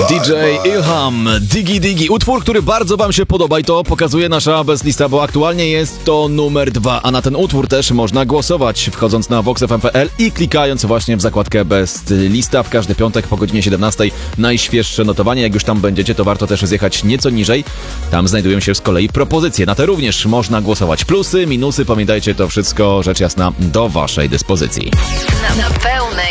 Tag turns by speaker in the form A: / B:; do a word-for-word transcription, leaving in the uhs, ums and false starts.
A: D J Ilham, Digi Digi. Utwór, który bardzo wam się podoba i to pokazuje nasza bezlista, bo aktualnie jest to numer dwa, a na ten utwór też można głosować, wchodząc na vox f m kropka p l i klikając właśnie w zakładkę Best Lista. W każdy piątek po godzinie siedemnastej najświeższe notowanie. Jak już tam będziecie, to warto też zjechać nieco niżej. Tam znajdują się z kolei propozycje. Na te również można głosować. Plusy, minusy, pamiętajcie, to wszystko rzecz jasna do waszej dyspozycji.
B: Na, na pełnej